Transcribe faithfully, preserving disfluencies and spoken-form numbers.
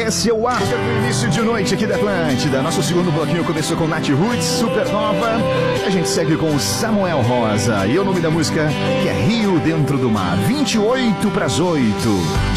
Esse é o After do início de noite aqui da Atlântida. Nosso segundo bloquinho começou com Nath Roots, Supernova. E a gente segue com Samuel Rosa. E o nome da música que é Rio Dentro do Mar. vinte e oito para as oito.